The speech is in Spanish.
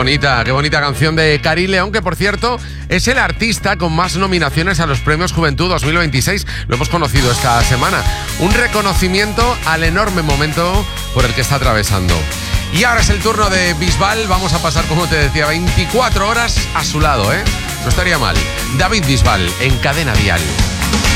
qué bonita canción de Karim León, que por cierto es el artista con más nominaciones a los Premios Juventud 2026. Lo hemos conocido esta semana. Un reconocimiento al enorme momento por el que está atravesando. Y ahora es el turno de Bisbal. Vamos a pasar, como te decía, 24 horas a su lado, ¿eh? No estaría mal. David Bisbal, en Cadena Dial.